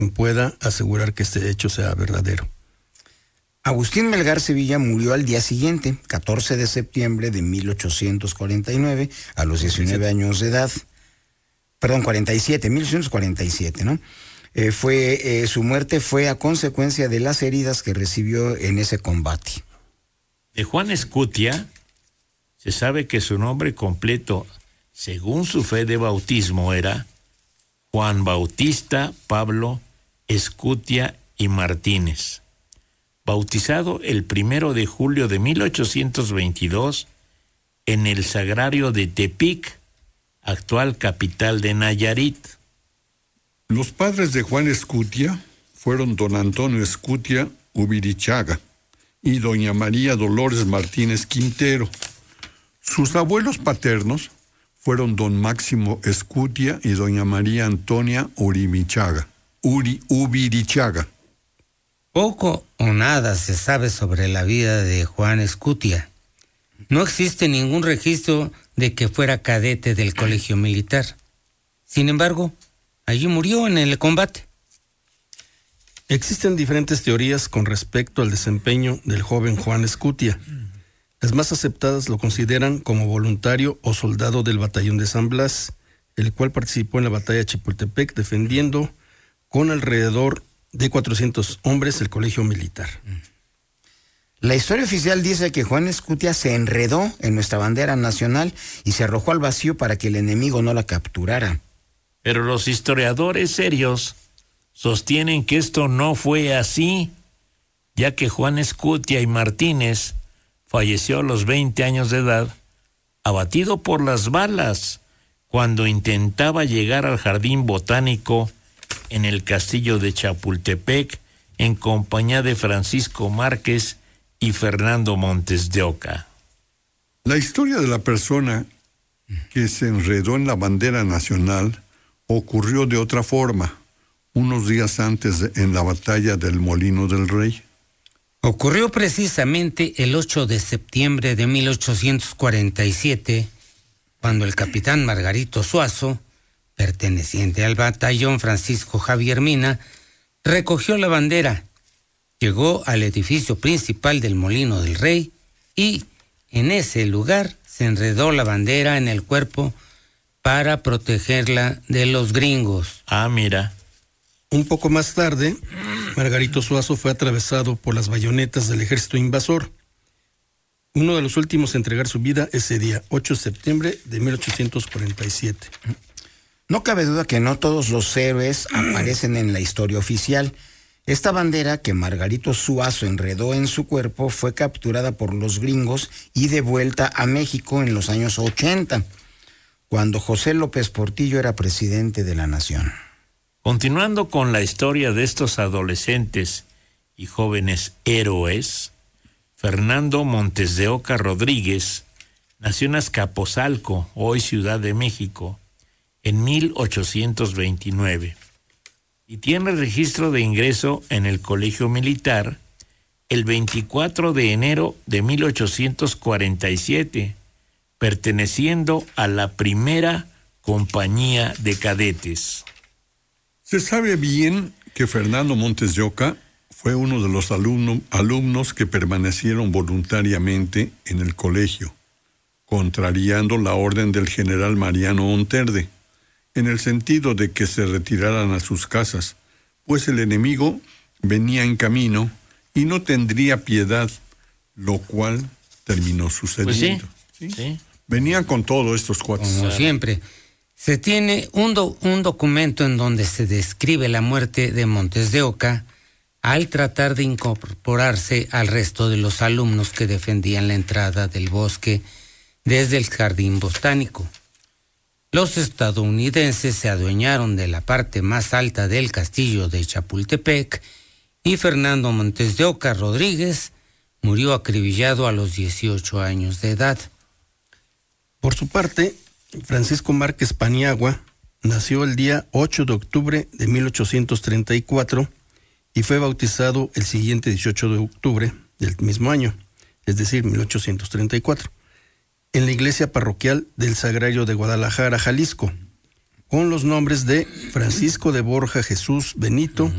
pueda asegurar que este hecho sea verdadero. Agustín Melgar Sevilla murió al día siguiente, 14 de septiembre de 1849, a los 19 años de edad. Perdón, 1847, ¿no? Su muerte fue a consecuencia de las heridas que recibió en ese combate. De Juan Escutia se sabe que su nombre completo, según su fe de bautismo, era Juan Bautista Pablo Escutia y Martínez. Bautizado el 1 de julio de 1822 en el Sagrario de Tepic, actual capital de Nayarit. Los padres de Juan Escutia fueron don Antonio Escutia Ubirichaga y doña María Dolores Martínez Quintero. Sus abuelos paternos fueron don Máximo Escutia y doña María Antonia Ubirichaga. Poco o nada se sabe sobre la vida de Juan Escutia. No existe ningún registro de que fuera cadete del colegio militar. Sin embargo, allí murió en el combate. Existen diferentes teorías con respecto al desempeño del joven Juan Escutia. Las más aceptadas lo consideran como voluntario o soldado del batallón de San Blas, el cual participó en la batalla de Chapultepec defendiendo con alrededor de 400 hombres el colegio militar. La historia oficial dice que Juan Escutia se enredó en nuestra bandera nacional y se arrojó al vacío para que el enemigo no la capturara. Pero los historiadores serios sostienen que esto no fue así, ya que Juan Escutia y Martínez falleció a los 20 años de edad, abatido por las balas, cuando intentaba llegar al jardín botánico en el castillo de Chapultepec en compañía de Francisco Márquez y Fernando Montes de Oca. La historia de la persona que se enredó en la bandera nacional ocurrió de otra forma, unos días antes en la batalla del Molino del Rey. Ocurrió precisamente el 8 de septiembre de 1847, cuando el capitán Margarito Suazo, perteneciente al batallón Francisco Javier Mina, recogió la bandera, llegó al edificio principal del Molino del Rey y en ese lugar se enredó la bandera en el cuerpo para protegerla de los gringos. Ah, mira. Un poco más tarde, Margarito Suazo fue atravesado por las bayonetas del ejército invasor. Uno de los últimos a entregar su vida ese día, 8 de septiembre de 1847. No cabe duda que no todos los héroes aparecen en la historia oficial. Esta bandera que Margarito Suazo enredó en su cuerpo fue capturada por los gringos y devuelta a México en los años 80, cuando José López Portillo era presidente de la nación. Continuando con la historia de estos adolescentes y jóvenes héroes, Fernando Montes de Oca Rodríguez nació en Azcapotzalco, hoy Ciudad de México, en 1829, y tiene registro de ingreso en el Colegio Militar el 24 de enero de 1847, perteneciendo a la primera compañía de cadetes. Se sabe bien que Fernando Montes de Oca fue uno de los alumnos que permanecieron voluntariamente en el colegio, contrariando la orden del general Mariano Monterde, en el sentido de que se retiraran a sus casas, pues el enemigo venía en camino y no tendría piedad, lo cual terminó sucediendo. Pues sí. Venían con todo estos cuates. Como siempre. Se tiene un documento en donde se describe la muerte de Montes de Oca al tratar de incorporarse al resto de los alumnos que defendían la entrada del bosque desde el jardín botánico. Los estadounidenses se adueñaron de la parte más alta del castillo de Chapultepec y Fernando Montes de Oca Rodríguez murió acribillado a los 18 años de edad. Por su parte, Francisco Márquez Paniagua nació el día 8 de octubre de 1834 y fue bautizado el siguiente 18 de octubre del mismo año, es decir, 1834, en la iglesia parroquial del Sagrario de Guadalajara, Jalisco, con los nombres de Francisco de Borja Jesús Benito